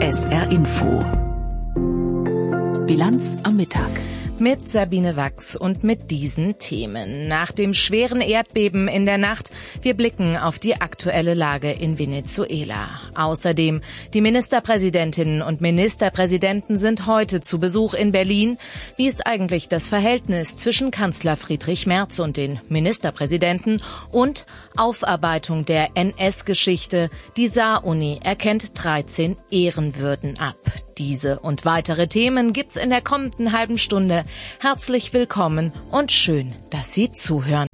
SR Info. Bilanz am Mittag. Mit Sabine Wachs und mit diesen Themen. Nach dem schweren Erdbeben in der Nacht, wir blicken auf die aktuelle Lage in Venezuela. Außerdem, die Ministerpräsidentinnen und Ministerpräsidenten sind heute zu Besuch in Berlin. Wie ist eigentlich das Verhältnis zwischen Kanzler Friedrich Merz und den Ministerpräsidenten? Und Aufarbeitung der NS-Geschichte. Die Saar-Uni erkennt 13 Ehrenwürden ab. Diese und weitere Themen gibt's in der kommenden halben Stunde. Herzlich willkommen und schön, dass Sie zuhören.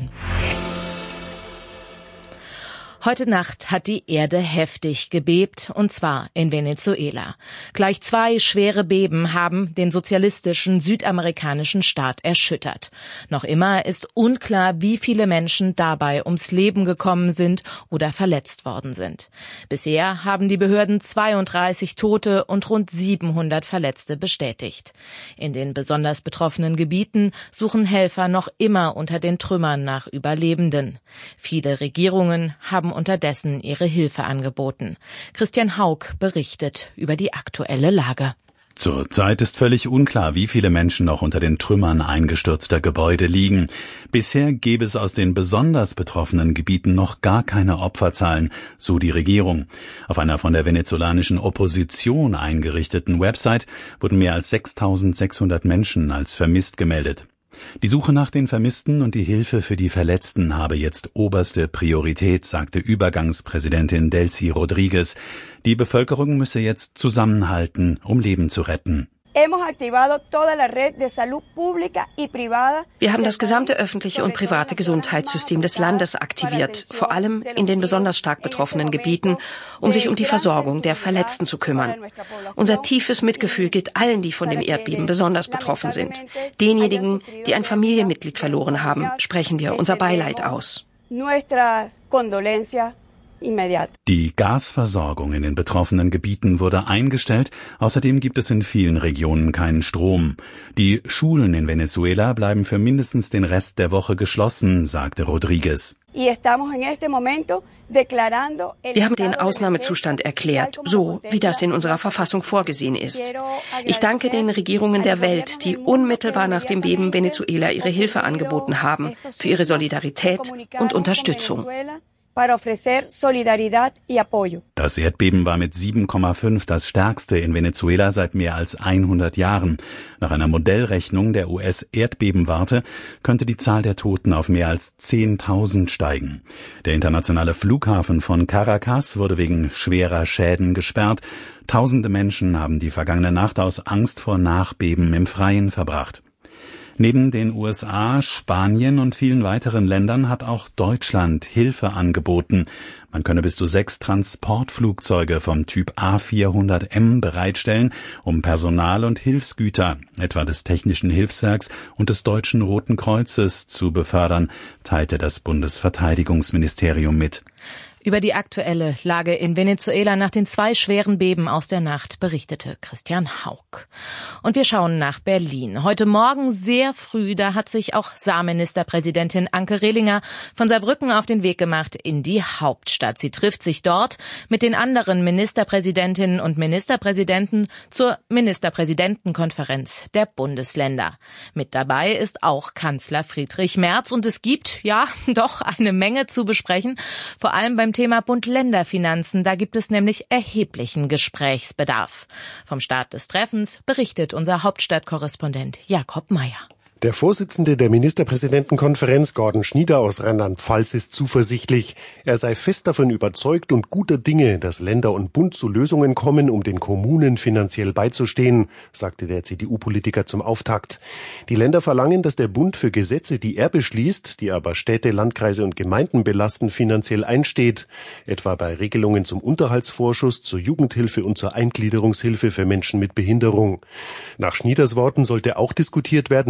Heute Nacht hat die Erde heftig gebebt, und zwar in Venezuela. Gleich 2 schwere Beben haben den sozialistischen südamerikanischen Staat erschüttert. Noch immer ist unklar, wie viele Menschen dabei ums Leben gekommen sind oder verletzt worden sind. Bisher haben die Behörden 32 Tote und rund 700 Verletzte bestätigt. In den besonders betroffenen Gebieten suchen Helfer noch immer unter den Trümmern nach Überlebenden. Viele Regierungen haben unterdessen ihre Hilfe angeboten. Christian Haug berichtet über die aktuelle Lage. Zurzeit ist völlig unklar, wie viele Menschen noch unter den Trümmern eingestürzter Gebäude liegen. Bisher gäbe es aus den besonders betroffenen Gebieten noch gar keine Opferzahlen, so die Regierung. Auf einer von der venezolanischen Opposition eingerichteten Website wurden mehr als 6.600 Menschen als vermisst gemeldet. Die Suche nach den Vermissten und die Hilfe für die Verletzten habe jetzt oberste Priorität, sagte Übergangspräsidentin Delcy Rodriguez. Die Bevölkerung müsse jetzt zusammenhalten, um Leben zu retten. Wir haben das gesamte öffentliche und private Gesundheitssystem des Landes aktiviert, vor allem in den besonders stark betroffenen Gebieten, um sich um die Versorgung der Verletzten zu kümmern. Unser tiefes Mitgefühl gilt allen, die von dem Erdbeben besonders betroffen sind. Denjenigen, die ein Familienmitglied verloren haben, sprechen wir unser Beileid aus. Die Gasversorgung in den betroffenen Gebieten wurde eingestellt. Außerdem gibt es in vielen Regionen keinen Strom. Die Schulen in Venezuela bleiben für mindestens den Rest der Woche geschlossen, sagte Rodriguez. Wir haben den Ausnahmezustand erklärt, so wie das in unserer Verfassung vorgesehen ist. Ich danke den Regierungen der Welt, die unmittelbar nach dem Beben Venezuela ihre Hilfe angeboten haben, für ihre Solidarität und Unterstützung. Das Erdbeben war mit 7,5 das stärkste in Venezuela seit mehr als 100 Jahren. Nach einer Modellrechnung der US-Erdbebenwarte könnte die Zahl der Toten auf mehr als 10.000 steigen. Der internationale Flughafen von Caracas wurde wegen schwerer Schäden gesperrt. Tausende Menschen haben die vergangene Nacht aus Angst vor Nachbeben im Freien verbracht. Neben den USA, Spanien und vielen weiteren Ländern hat auch Deutschland Hilfe angeboten. Man könne bis zu 6 Transportflugzeuge vom Typ A400M bereitstellen, um Personal und Hilfsgüter, etwa des Technischen Hilfswerks und des Deutschen Roten Kreuzes, zu befördern, teilte das Bundesverteidigungsministerium mit. Über die aktuelle Lage in Venezuela nach den 2 schweren Beben aus der Nacht berichtete Christian Haug. Und wir schauen nach Berlin. Heute Morgen sehr früh, da hat sich auch Saar-Ministerpräsidentin Anke Rehlinger von Saarbrücken auf den Weg gemacht in die Hauptstadt. Sie trifft sich dort mit den anderen Ministerpräsidentinnen und Ministerpräsidenten zur Ministerpräsidentenkonferenz der Bundesländer. Mit dabei ist auch Kanzler Friedrich Merz und es gibt, ja, doch eine Menge zu besprechen, vor allem beim Thema Bund-Länder-Finanzen, da gibt es nämlich erheblichen Gesprächsbedarf. Vom Start des Treffens berichtet unser Hauptstadtkorrespondent Jakob Mayer. Der Vorsitzende der Ministerpräsidentenkonferenz, Gordon Schnieder aus Rheinland-Pfalz, ist zuversichtlich. Er sei fest davon überzeugt und guter Dinge, dass Länder und Bund zu Lösungen kommen, um den Kommunen finanziell beizustehen, sagte der CDU-Politiker zum Auftakt. Die Länder verlangen, dass der Bund für Gesetze, die er beschließt, die aber Städte, Landkreise und Gemeinden belasten, finanziell einsteht. Etwa bei Regelungen zum Unterhaltsvorschuss, zur Jugendhilfe und zur Eingliederungshilfe für Menschen mit Behinderung. Nach Schnieders Worten sollte auch diskutiert werden, wie eine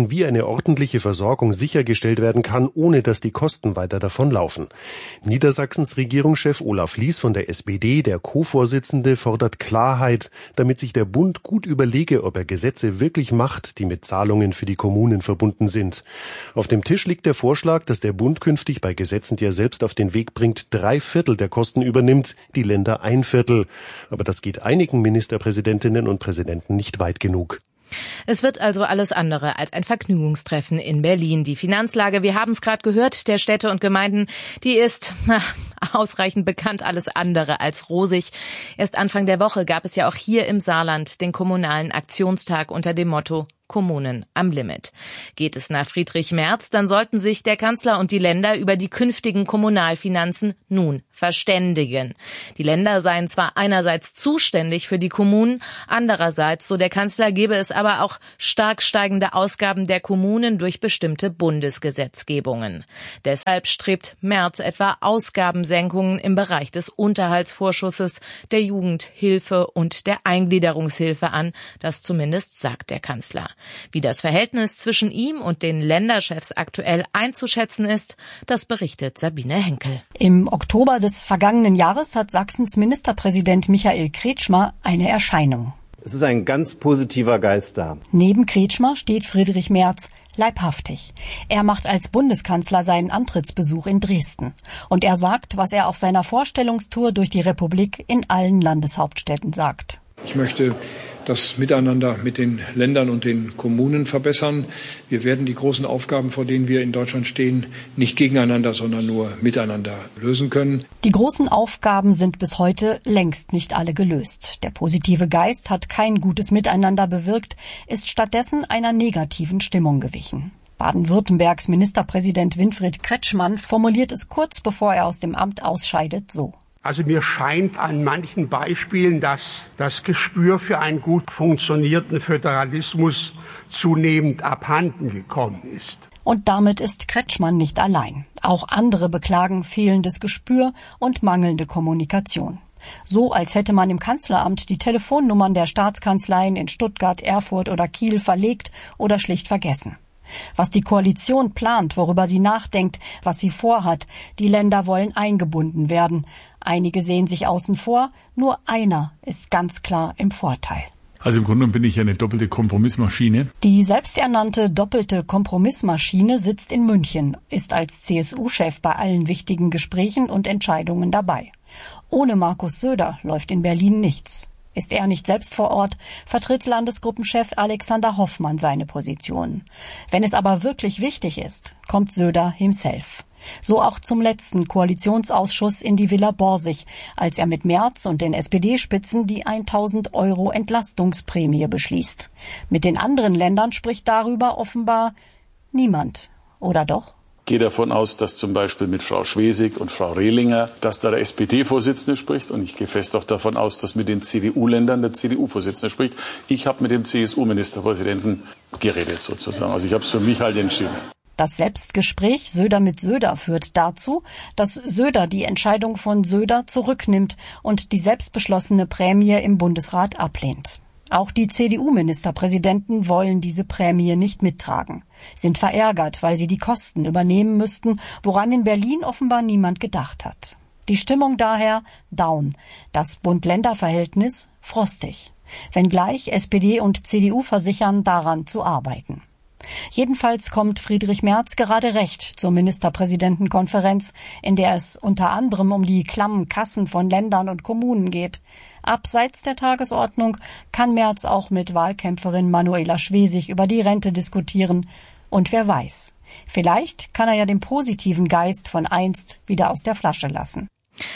eine ordentliche Versorgung sichergestellt werden kann, ohne dass die Kosten weiter davonlaufen. Niedersachsens Regierungschef Olaf Lies von der SPD, der Co-Vorsitzende, fordert Klarheit, damit sich der Bund gut überlege, ob er Gesetze wirklich macht, die mit Zahlungen für die Kommunen verbunden sind. Auf dem Tisch liegt der Vorschlag, dass der Bund künftig bei Gesetzen, die er selbst auf den Weg bringt, 3/4 der Kosten übernimmt, die Länder 1/4. Aber das geht einigen Ministerpräsidentinnen und Präsidenten nicht weit genug. Es wird also alles andere als ein Vergnügungstreffen in Berlin. Die Finanzlage, wir haben es gerade gehört, der Städte und Gemeinden, die ist ausreichend bekannt, alles andere als rosig. Erst Anfang der Woche gab es ja auch hier im Saarland den kommunalen Aktionstag unter dem Motto Kommunen am Limit. Geht es nach Friedrich Merz, dann sollten sich der Kanzler und die Länder über die künftigen Kommunalfinanzen nun verständigen. Die Länder seien zwar einerseits zuständig für die Kommunen, andererseits, so der Kanzler, gebe es aber auch stark steigende Ausgaben der Kommunen durch bestimmte Bundesgesetzgebungen. Deshalb strebt Merz etwa Ausgabensenkungen im Bereich des Unterhaltsvorschusses, der Jugendhilfe und der Eingliederungshilfe an. Das zumindest sagt der Kanzler. Wie das Verhältnis zwischen ihm und den Länderchefs aktuell einzuschätzen ist, das berichtet Sabine Henkel. Im Oktober des vergangenen Jahres hat Sachsens Ministerpräsident Michael Kretschmer eine Erscheinung. Es ist ein ganz positiver Geist da. Neben Kretschmer steht Friedrich Merz, leibhaftig. Er macht als Bundeskanzler seinen Antrittsbesuch in Dresden. Und er sagt, was er auf seiner Vorstellungstour durch die Republik in allen Landeshauptstädten sagt. Ich möchte das Miteinander mit den Ländern und den Kommunen verbessern. Wir werden die großen Aufgaben, vor denen wir in Deutschland stehen, nicht gegeneinander, sondern nur miteinander lösen können. Die großen Aufgaben sind bis heute längst nicht alle gelöst. Der positive Geist hat kein gutes Miteinander bewirkt, ist stattdessen einer negativen Stimmung gewichen. Baden-Württembergs Ministerpräsident Winfried Kretschmann formuliert es kurz bevor er aus dem Amt ausscheidet so. Also mir scheint an manchen Beispielen, dass das Gespür für einen gut funktionierenden Föderalismus zunehmend abhanden gekommen ist. Und damit ist Kretschmann nicht allein. Auch andere beklagen fehlendes Gespür und mangelnde Kommunikation. So, als hätte man im Kanzleramt die Telefonnummern der Staatskanzleien in Stuttgart, Erfurt oder Kiel verlegt oder schlicht vergessen. Was die Koalition plant, worüber sie nachdenkt, was sie vorhat, die Länder wollen eingebunden werden. Einige sehen sich außen vor, nur einer ist ganz klar im Vorteil. Also im Grunde bin ich eine doppelte Kompromissmaschine. Die selbsternannte doppelte Kompromissmaschine sitzt in München, ist als CSU-Chef bei allen wichtigen Gesprächen und Entscheidungen dabei. Ohne Markus Söder läuft in Berlin nichts. Ist er nicht selbst vor Ort, vertritt Landesgruppenchef Alexander Hoffmann seine Position. Wenn es aber wirklich wichtig ist, kommt Söder himself. So auch zum letzten Koalitionsausschuss in die Villa Borsig, als er mit Merz und den SPD-Spitzen die 1.000 € Entlastungsprämie beschließt. Mit den anderen Ländern spricht darüber offenbar niemand, oder doch? Ich gehe davon aus, dass zum Beispiel mit Frau Schwesig und Frau Rehlinger, dass da der SPD-Vorsitzende spricht. Und ich gehe fest auch davon aus, dass mit den CDU-Ländern der CDU-Vorsitzende spricht. Ich habe mit dem CSU-Ministerpräsidenten geredet sozusagen. Also ich habe es für mich halt entschieden. Das Selbstgespräch Söder mit Söder führt dazu, dass Söder die Entscheidung von Söder zurücknimmt und die selbstbeschlossene Prämie im Bundesrat ablehnt. Auch die CDU-Ministerpräsidenten wollen diese Prämie nicht mittragen, sind verärgert, weil sie die Kosten übernehmen müssten, woran in Berlin offenbar niemand gedacht hat. Die Stimmung daher down, das Bund-Länder-Verhältnis frostig, wenngleich SPD und CDU versichern, daran zu arbeiten. Jedenfalls kommt Friedrich Merz gerade recht zur Ministerpräsidentenkonferenz, in der es unter anderem um die klammen Kassen von Ländern und Kommunen geht. Abseits der Tagesordnung kann Merz auch mit Wahlkämpferin Manuela Schwesig über die Rente diskutieren. Und wer weiß, vielleicht kann er ja den positiven Geist von einst wieder aus der Flasche lassen.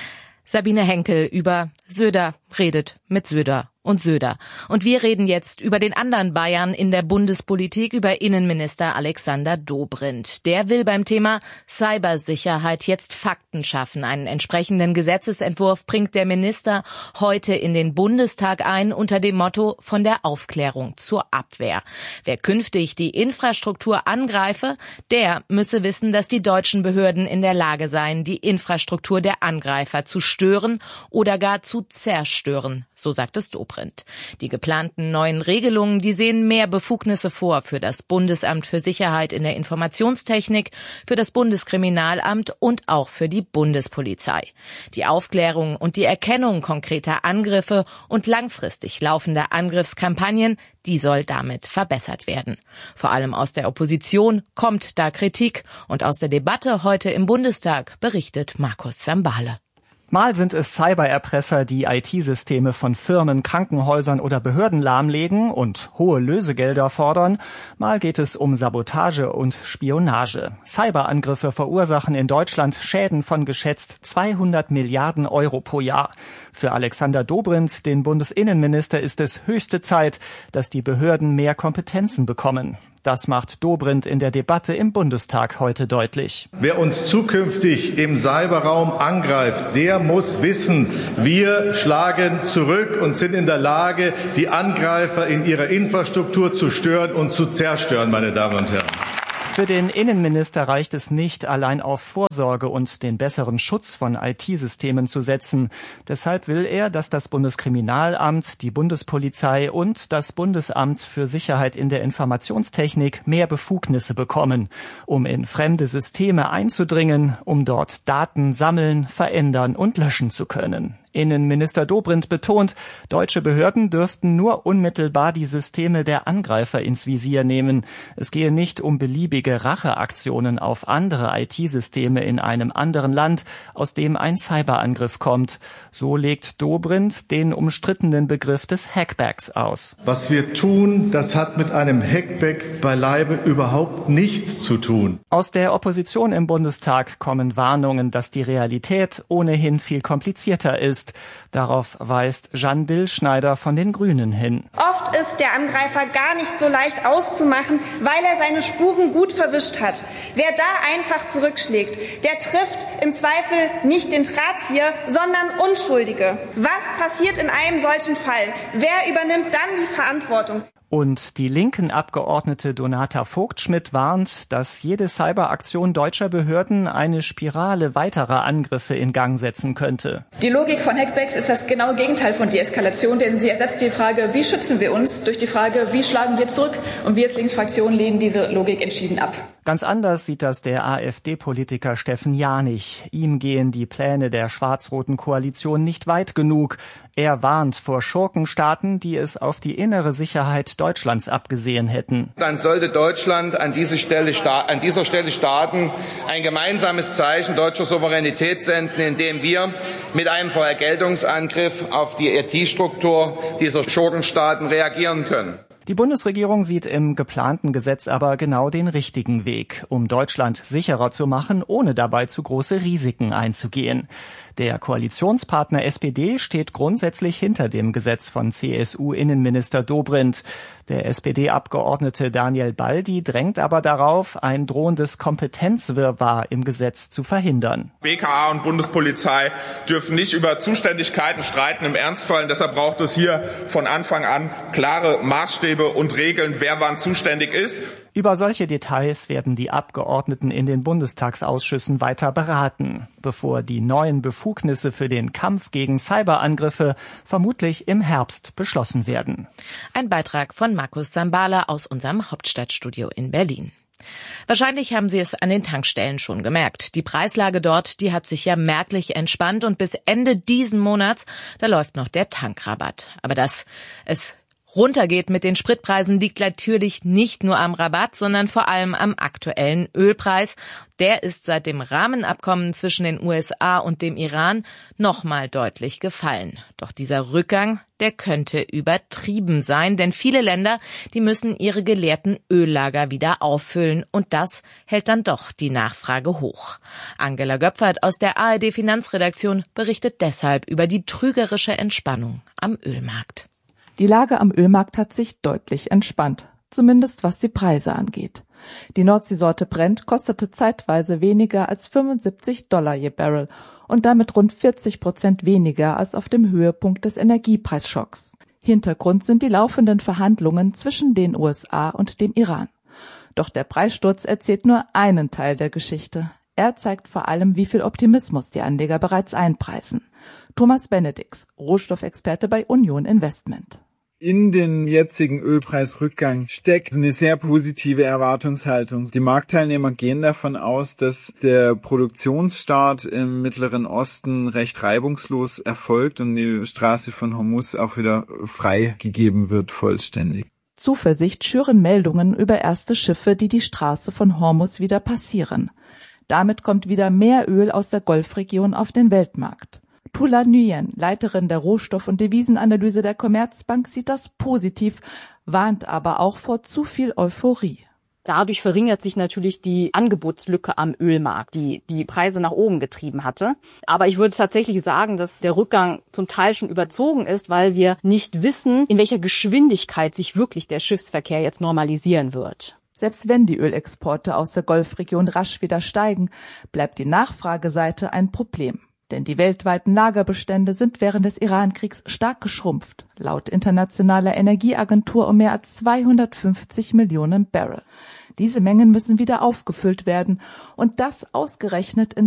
Sabine Henkel über Söder redet mit Söder und Söder. Und wir reden jetzt über den anderen Bayern in der Bundespolitik, über Innenminister Alexander Dobrindt. Der will beim Thema Cybersicherheit jetzt Fakten schaffen. Einen entsprechenden Gesetzesentwurf bringt der Minister heute in den Bundestag ein unter dem Motto von der Aufklärung zur Abwehr. Wer künftig die Infrastruktur angreife, der müsse wissen, dass die deutschen Behörden in der Lage seien, die Infrastruktur der Angreifer zu stören oder gar zu zerstören. stören, so sagt es Dobrindt. Die geplanten neuen Regelungen, die sehen mehr Befugnisse vor für das Bundesamt für Sicherheit in der Informationstechnik, für das Bundeskriminalamt und auch für die Bundespolizei. Die Aufklärung und die Erkennung konkreter Angriffe und langfristig laufender Angriffskampagnen, die soll damit verbessert werden. Vor allem aus der Opposition kommt da Kritik und aus der Debatte heute im Bundestag berichtet Markus Zambale. Mal sind es Cybererpresser, die IT-Systeme von Firmen, Krankenhäusern oder Behörden lahmlegen und hohe Lösegelder fordern. Mal geht es um Sabotage und Spionage. Cyberangriffe verursachen in Deutschland Schäden von geschätzt 200 Milliarden Euro pro Jahr. Für Alexander Dobrindt, den Bundesinnenminister, ist es höchste Zeit, dass die Behörden mehr Kompetenzen bekommen. Das macht Dobrindt in der Debatte im Bundestag heute deutlich. Wer uns zukünftig im Cyberraum angreift, der muss wissen, wir schlagen zurück und sind in der Lage, die Angreifer in ihrer Infrastruktur zu stören und zu zerstören, meine Damen und Herren. Für den Innenminister reicht es nicht, allein auf Vorsorge und den besseren Schutz von IT-Systemen zu setzen. Deshalb will er, dass das Bundeskriminalamt, die Bundespolizei und das Bundesamt für Sicherheit in der Informationstechnik mehr Befugnisse bekommen, um in fremde Systeme einzudringen, um dort Daten sammeln, verändern und löschen zu können. Innenminister Dobrindt betont, deutsche Behörden dürften nur unmittelbar die Systeme der Angreifer ins Visier nehmen. Es gehe nicht um beliebige Racheaktionen auf andere IT-Systeme in einem anderen Land, aus dem ein Cyberangriff kommt. So legt Dobrindt den umstrittenen Begriff des Hackbacks aus. Was wir tun, das hat mit einem Hackback beileibe überhaupt nichts zu tun. Aus der Opposition im Bundestag kommen Warnungen, dass die Realität ohnehin viel komplizierter ist. Darauf weist Jeanne Dillschneider von den Grünen hin. Oft ist der Angreifer gar nicht so leicht auszumachen, weil er seine Spuren gut verwischt hat. Wer da einfach zurückschlägt, der trifft im Zweifel nicht den Drahtzieher, sondern Unschuldige. Was passiert in einem solchen Fall? Wer übernimmt dann die Verantwortung? Und die linken Abgeordnete Donata Vogt-Schmidt warnt, dass jede Cyberaktion deutscher Behörden eine Spirale weiterer Angriffe in Gang setzen könnte. Die Logik von Hackbacks ist das genaue Gegenteil von Deeskalation, denn sie ersetzt die Frage, wie schützen wir uns, durch die Frage, wie schlagen wir zurück? Und wir als Linksfraktion lehnen diese Logik entschieden ab. Ganz anders sieht das der AfD-Politiker Steffen Janich. Ihm gehen die Pläne der schwarz-roten Koalition nicht weit genug. Er warnt vor Schurkenstaaten, die es auf die innere Sicherheit Deutschlands abgesehen hätten. Dann sollte Deutschland an dieser Stelle Staaten ein gemeinsames Zeichen deutscher Souveränität senden, indem wir mit einem Vergeltungsangriff auf die IT-Struktur dieser Schurkenstaaten reagieren können. Die Bundesregierung sieht im geplanten Gesetz aber genau den richtigen Weg, um Deutschland sicherer zu machen, ohne dabei zu große Risiken einzugehen. Der Koalitionspartner SPD steht grundsätzlich hinter dem Gesetz von CSU-Innenminister Dobrindt. Der SPD-Abgeordnete Daniel Baldi drängt aber darauf, ein drohendes Kompetenzwirrwarr im Gesetz zu verhindern. BKA und Bundespolizei dürfen nicht über Zuständigkeiten streiten im Ernstfall. Und deshalb braucht es hier von Anfang an klare Maßstäbe und Regeln, wer wann zuständig ist. Über solche Details werden die Abgeordneten in den Bundestagsausschüssen weiter beraten, bevor die neuen Befugnisse für den Kampf gegen Cyberangriffe vermutlich im Herbst beschlossen werden. Ein Beitrag von Markus Zambale aus unserem Hauptstadtstudio in Berlin. Wahrscheinlich haben Sie es an den Tankstellen schon gemerkt. Die Preislage dort, die hat sich ja merklich entspannt und bis Ende diesen Monats, da läuft noch der Tankrabatt. Aber dass es runtergeht mit den Spritpreisen, liegt natürlich nicht nur am Rabatt, sondern vor allem am aktuellen Ölpreis. Der ist seit dem Rahmenabkommen zwischen den USA und dem Iran nochmal deutlich gefallen. Doch dieser Rückgang, der könnte übertrieben sein, denn viele Länder, die müssen ihre geleerten Öllager wieder auffüllen und das hält dann doch die Nachfrage hoch. Angela Göpfert aus der ARD-Finanzredaktion berichtet deshalb über die trügerische Entspannung am Ölmarkt. Die Lage am Ölmarkt hat sich deutlich entspannt, zumindest was die Preise angeht. Die Nordseesorte Brent kostete zeitweise weniger als $75 je Barrel und damit rund 40% weniger als auf dem Höhepunkt des Energiepreisschocks. Hintergrund sind die laufenden Verhandlungen zwischen den USA und dem Iran. Doch der Preissturz erzählt nur einen Teil der Geschichte. Er zeigt vor allem, wie viel Optimismus die Anleger bereits einpreisen. Thomas Benedix, Rohstoffexperte bei Union Investment. In den jetzigen Ölpreisrückgang steckt eine sehr positive Erwartungshaltung. Die Marktteilnehmer gehen davon aus, dass der Produktionsstart im Mittleren Osten recht reibungslos erfolgt und die Straße von Hormuz auch wieder freigegeben wird, vollständig. Zuversicht schüren Meldungen über erste Schiffe, die die Straße von Hormuz wieder passieren. Damit kommt wieder mehr Öl aus der Golfregion auf den Weltmarkt. Tula Nguyen, Leiterin der Rohstoff- und Devisenanalyse der Commerzbank, sieht das positiv, warnt aber auch vor zu viel Euphorie. Dadurch verringert sich natürlich die Angebotslücke am Ölmarkt, die die Preise nach oben getrieben hatte. Aber ich würde tatsächlich sagen, dass der Rückgang zum Teil schon überzogen ist, weil wir nicht wissen, in welcher Geschwindigkeit sich wirklich der Schiffsverkehr jetzt normalisieren wird. Selbst wenn die Ölexporte aus der Golfregion rasch wieder steigen, bleibt die Nachfrageseite ein Problem. Denn die weltweiten Lagerbestände sind während des Iran-Kriegs stark geschrumpft, laut Internationaler Energieagentur um mehr als 250 Millionen Barrel. Diese Mengen müssen wieder aufgefüllt werden und das ausgerechnet in